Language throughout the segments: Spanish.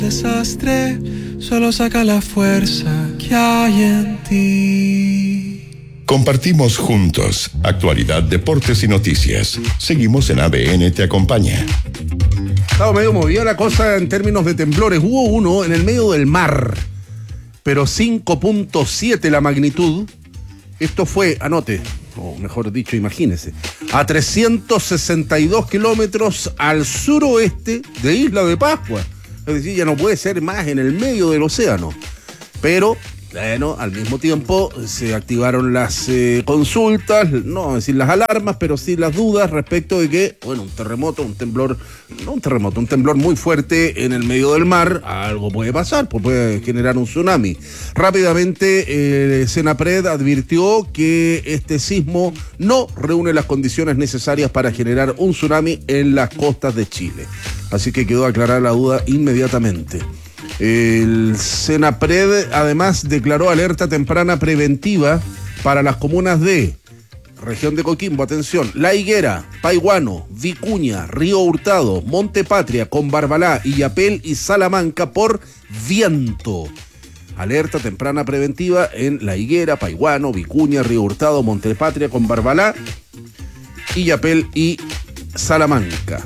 Desastre, solo saca la fuerza que hay en ti. Compartimos juntos actualidad, deportes y noticias. Seguimos en ABN Te Acompaña. Estaba medio movida la cosa en términos de temblores. Hubo uno en el medio del mar, pero 5.7 la magnitud. Esto fue, anote, o mejor dicho, imagínese, a 362 kilómetros al suroeste de Isla de Pascua. Es decir, ya no puede ser más en el medio del océano. Pero, bueno, al mismo tiempo se activaron las consultas, no vamos a decir las alarmas, pero sí las dudas respecto de que, bueno, un terremoto, un temblor, no un terremoto, un temblor muy fuerte en el medio del mar, algo puede pasar, pues puede generar un tsunami. Rápidamente, Senapred advirtió que este sismo no reúne las condiciones necesarias para generar un tsunami en las costas de Chile. Así que quedó aclarada la duda inmediatamente. El Senapred además declaró alerta temprana preventiva para las comunas de región de Coquimbo, atención, La Higuera, Paihuano, Vicuña, Río Hurtado, Monte Patria, Combarbalá, Illapel y Salamanca por viento. Alerta temprana preventiva en La Higuera, Paihuano, Vicuña, Río Hurtado, Monte Patria, Combarbalá, Illapel y Salamanca.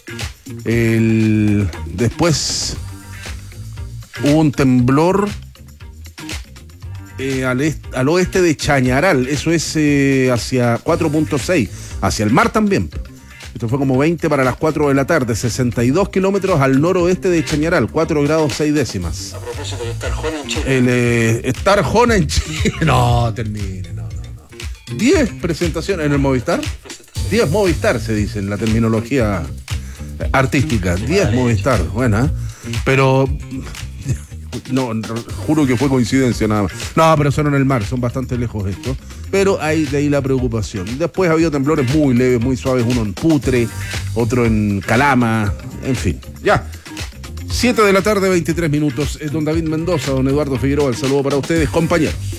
Después hubo un temblor al oeste de Chañaral, eso es hacia 4.6, hacia el mar también. Esto fue como 20 para las 4 de la tarde, 62 kilómetros al noroeste de Chañaral, 4 grados 6 décimas. A propósito de estar Jona en Chile. Estar Jona en Chile. No, termine, no. 10 presentaciones en el Movistar. 10 Movistar se dice en la terminología artística. 10 Movistar, buena. Pero no, juro que fue coincidencia nada más. No, pero son en el mar, son bastante lejos estos. Pero hay de ahí la preocupación. Después ha habido temblores muy leves, muy suaves, uno en Putre, otro en Calama, en fin. Ya. 7 de la tarde, 23 minutos. Es don David Mendoza, don Eduardo Figueroa. El saludo para ustedes, compañeros.